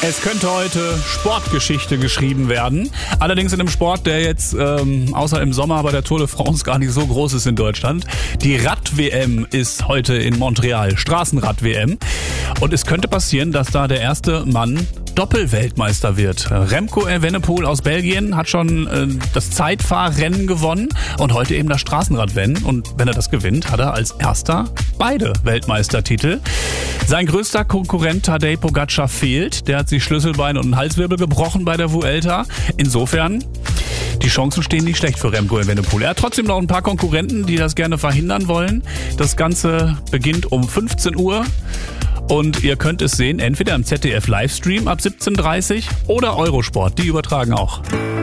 Es könnte heute Sportgeschichte geschrieben werden. Allerdings in einem Sport, der jetzt außer im Sommer bei der Tour de France gar nicht so groß ist in Deutschland. Die Rad-WM ist heute in Montreal, Straßenrad-WM. Und es könnte passieren, dass da der erste Mann Doppelweltmeister wird. Remco Evenepoel aus Belgien hat schon das Zeitfahrrennen gewonnen und heute eben das Straßenradrennen. Und wenn er das gewinnt, hat er als erster beide Weltmeistertitel. Sein größter Konkurrent Tadej Pogačar fehlt. Der hat sich Schlüsselbein und einen Halswirbel gebrochen bei der Vuelta. Insofern, die Chancen stehen nicht schlecht für Remco Evenepoel. Er hat trotzdem noch ein paar Konkurrenten, die das gerne verhindern wollen. Das Ganze beginnt um 15 Uhr. Und ihr könnt es sehen, entweder im ZDF-Livestream ab 17:30 oder Eurosport. Die übertragen auch.